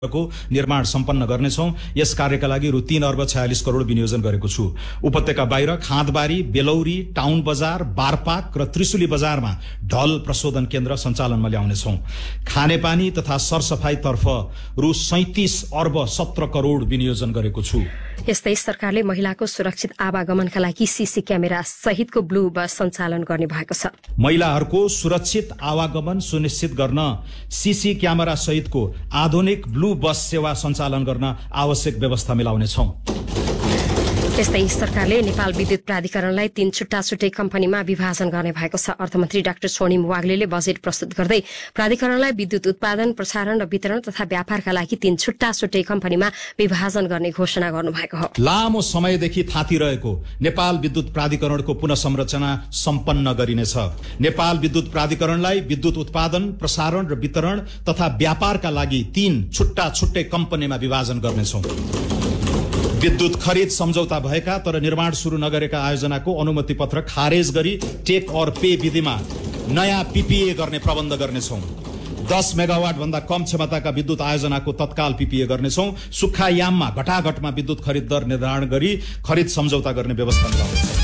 को निर्माण सम्पन्न गर्नेछौं। यस कार्यका लागि रु 3 अर्ब 46 करोड़ विनियोजन गरेको छु। उपत्यका बाहिर खाँदबारी, बेलौरी, टाउन बजार, बारपाक र त्रिशुली बजारमा ढल प्रशोधन केन्द्र सञ्चालनमा ल्याउनेछौं। खानेपानी तथा सरसफाईतर्फ रु 37 अर्ब 17 करोड़ विनियोजन गरेको छु। यस्तै सरकारले महिलाको सुरक्षित आवागमनका लागि सीसी क्यामेरा सहितको ब्लू बस सञ्चालन गर्ने भएको छ। महिलाहरूको सुरक्षित आवागमन सुनिश्चित गर्न सीसी क्यामेरा सहितको आधुनिक ब्लू बस सेवा सञ्चालन गर्न आवश्यक व्यवस्था मिलाउनेछौं। यस्तै सरकारले नेपाल विद्युत प्राधिकरणलाई 3 छुट्टा-छुट्टै कम्पनीमा विभाजन गर्ने भएको छ। अर्थमन्त्री डाक्टर स्वर्णिम वाग्लेले बजेट प्रस्तुत गर्दै प्राधिकरणलाई विद्युत उत्पादन, प्रसारण र वितरण तथा व्यापारका लागि 3 छुट्टा-छुट्टै कम्पनीमा विभाजन गर्ने घोषणा गर्नुभएको हो। लामो समयदेखि थाँतिरहेको नेपाल विद्युत प्राधिकरणको पुनः संरचना सम्पन्न गरिनेछ। नेपाल विद्युत प्राधिकरणलाई विद्युत उत्पादन, प्रसारण र वितरण तथा व्यापारका लागि 3 छुट्टा-छुट्टै कम्पनीमा विभाजन गर्नेछौं। विद्युत खरिद सम्झौता भएका तर निर्माण शुरू नगरेका आयोजनाको अनुमति पत्र खारेज गरी टेक और पे विधिमा नयाँ पीपीए गर्ने प्रबन्ध गर्नेछौं। 10 मेगावाट भन्दा कम क्षमताका विद्युत आयोजनाको तत्काल पीपीए गर्नेछौं। सुक्खा याममा घटाघटमा विद्युत खरिद दर निर्धारण गरी खरिद सम्झौता गर्ने व्यवस्था मिलाउनेछौं।